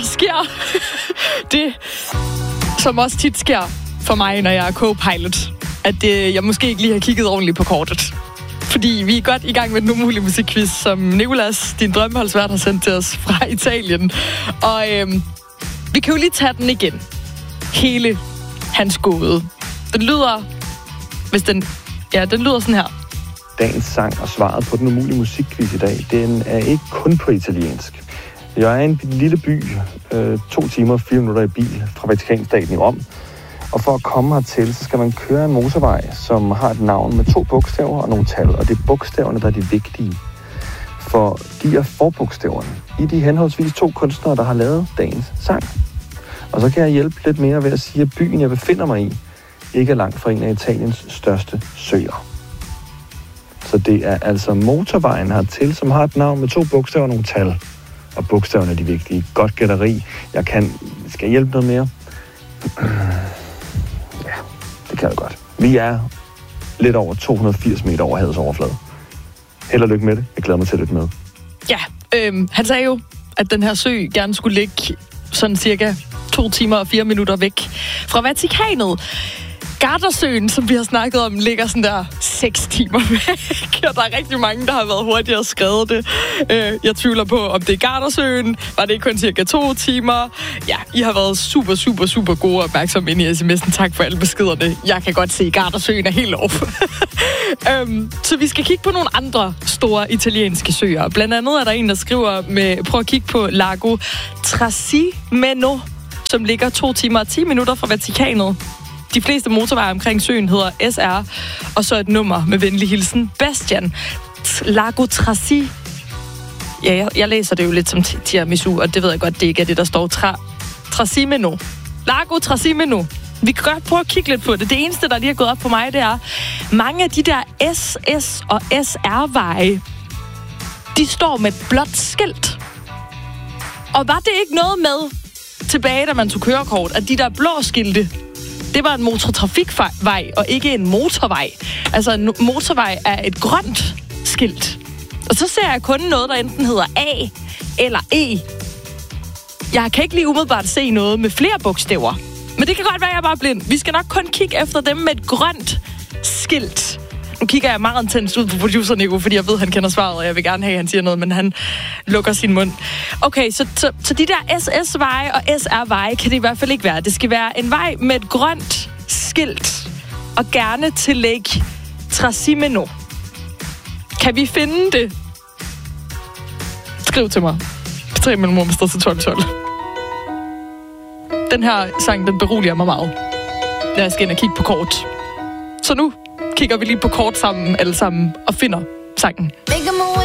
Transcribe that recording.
sker det, som også tit sker for mig, når jeg er co-pilot, at jeg måske ikke lige har kigget ordentligt på kortet. Fordi vi er godt i gang med den umulige musikquiz, som Nicolas, din drømmeholdsvært, har sendt til os fra Italien. Og vi kan jo lige tage den igen. Hele hans gåde. Den lyder, den lyder sådan her. Dagens sang og svaret på den umulige musikquiz i dag, den er ikke kun på italiensk. Jeg er i en lille by, 2 timer og 4 minutter i bil fra Vatikanstaten i Rom. Og for at komme hertil, så skal man køre en motorvej, som har et navn med 2 bogstaver og nogle tal. Og det er bogstaverne, der er de vigtige. For de er forbogstaverne i de henholdsvis 2 kunstnere, der har lavet dagens sang. Og så kan jeg hjælpe lidt mere ved at sige, at byen, jeg befinder mig i, ikke er langt fra en af Italiens største søer. Så det er altså motorvejen hertil, som har et navn med 2 bogstaver og nogle tal. Og bogstaverne er de vigtige. Godt gætteri. Skal jeg hjælpe noget mere? Ja, det kan jeg godt. Vi er lidt over 280 meter over havets overflade. Held og lykke med det. Jeg glæder mig til at lytte med. Ja, han sagde jo, at den her sø gerne skulle ligge sådan cirka 2 timer og 4 minutter væk fra Vatikanet. Gardasøen, som vi har snakket om, ligger sådan der 6 timer væk. Og der er rigtig mange, der har været hurtigere og skrevet det. Jeg tvivler på, om det er Gardasøen. Var det kun cirka 2 timer? Ja, I har været super, super, super gode og opmærksomme inde i sms'en. Tak for alle beskederne. Jeg kan godt se, at Gardasøen er helt off. Så vi skal kigge på nogle andre store italienske søer. Blandt andet er der en, der skriver prøv at kigge på Lago Trasimeno, som ligger 2 timer og 10 minutter fra Vatikanet. De fleste motorveje omkring søen hedder SR, og så et nummer med venlig hilsen Bastian. Lago Trasi. Ja, jeg læser det jo lidt som tiramisu, og det ved jeg godt, det ikke er det, der står Trasimeno. Lago Trasimeno. Vi kan godt prøve at kigge lidt på det. Det eneste, der lige er gået op på mig, det er, mange af de der SS og SR-veje, de står med et blåt skilt. Og var det ikke noget med tilbage, da man tog kørekort, at de der blå skilte, det var en motortrafikvej, og ikke en motorvej. Altså, en motorvej er et grønt skilt. Og så ser jeg kun noget, der enten hedder A eller E. Jeg kan ikke lige umiddelbart se noget med flere bogstaver. Men det kan godt være, jeg er bare blind. Vi skal nok kun kigge efter dem med et grønt skilt. Nu kigger jeg meget intenst ud på producer Nico, fordi jeg ved, han kender svaret, og jeg vil gerne have, at han siger noget, men han lukker sin mund. Okay, så de der SS-veje og SR-veje kan det i hvert fald ikke være. Det skal være en vej med et grønt skilt, og gerne til Lake Trasimeno. Kan vi finde det? Skriv til mig. 3 mellemrum med sted til 1212. Den her sang, den beroliger mig meget. Jeg skal ind og kigge på kort. Så nu kigger vi lige på kort sammen, alle sammen, og finder sangen.